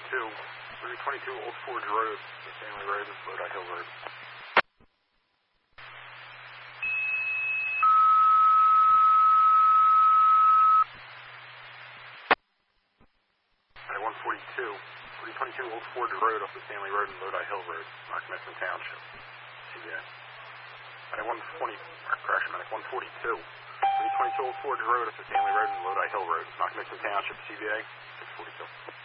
322 Old Forge Road, Stanley Road, Lodi Hill Road. At 142, 322 Old Forge Road off the Stanley Road and Lodi Hill Road, Knockmesson Township, CVA. At 120, correction, at 142, 322 Old Forge Road off the Stanley Road and Lodi Hill Road, Knockmesson Township, CVA, 642.